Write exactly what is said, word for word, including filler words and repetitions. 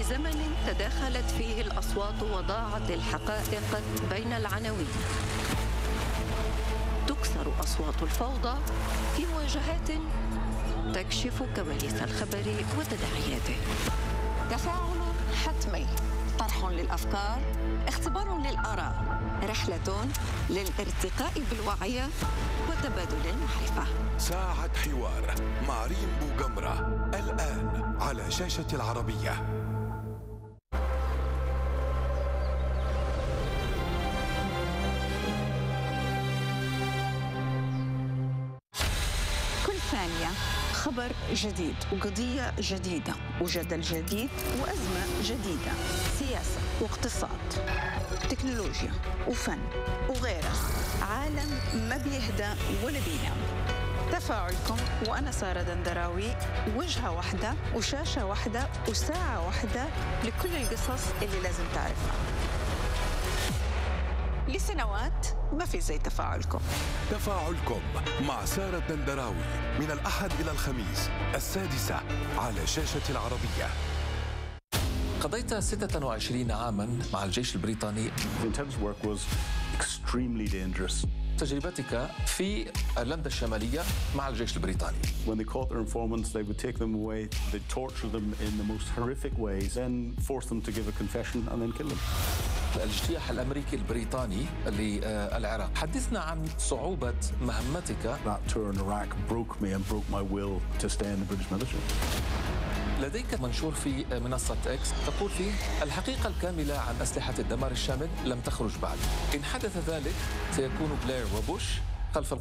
في زمن تداخلت فيه الأصوات وضاعت الحقائق بين العناوين، تكسر أصوات الفوضى في مواجهات تكشف كواليس الخبر وتداعياته. تفاعل حتمي، طرح للأفكار، اختبار للآراء، رحلة للارتقاء بالوعي وتبادل المعرفة. ساعة حوار مع ريم بوغمرة الآن على شاشة العربية. كل ثانية خبر جديد وقضية جديدة وجدل جديد وأزمة جديدة، سياسة واقتصاد، تكنولوجيا وفن وغيرها. عالم ما بيهدى ولا بينام. تفاعلكم وأنا سارة دندراوي، وجهة واحدة وشاشة واحدة وساعة واحدة لكل القصص اللي لازم تعرفها. لسنوات ما في زي تفاعلكم. تفاعلكم مع سارة الدندراوي من الأحد إلى الخميس السادسة على شاشة العربية. قضيت ستة وعشرين عاما مع الجيش البريطاني. تجربتك في ايرلندا الشمالية مع الجيش البريطاني. When they caught their informants, they would take them away, they'd torture them in the most horrific ways, then force them to give a confession and then kill them. الاجتياح الأمريكي البريطاني للعراق، حدثنا عن صعوبة مهمتك. That tour in Iraq broke me and broke my will to stay in the British military. لديك منشور في منصة إكس تقول فيه: الحقيقة الكاملة عن أسلحة الدمار الشامل لم تخرج بعد. إن حدث ذلك سيكون بلير وبوش خلف